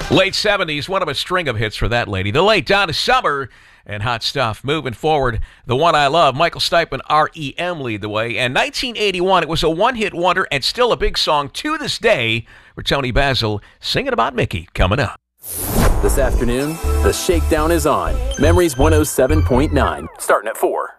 Late 70s, one of a string of hits for that lady. The late Donna Summer and Hot Stuff. Moving forward, the one I love, Michael Stipe and R.E.M. lead the way. And 1981, it was a one-hit wonder and still a big song to this day for Tony Basil singing about Mickey. Coming up. This afternoon, the shakedown is on. Memories 107.9, starting at 4.